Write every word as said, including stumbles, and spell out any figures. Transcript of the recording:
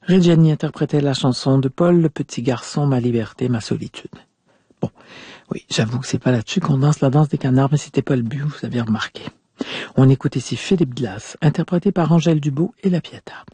Reggiani interprétait la chanson de Paul le petit garçon, ma liberté, ma solitude. Bon, oui, j'avoue que c'est pas là-dessus qu'on danse la danse des canards, mais c'était pas le but, vous avez remarqué. On écoute ici Philippe Glass, interprété par Angèle Dubout et La Pietà.